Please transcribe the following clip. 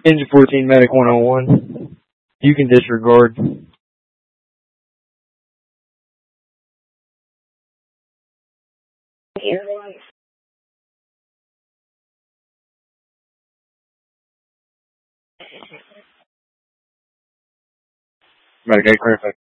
Engine 14, Medic 101. You can disregard. Medic 8,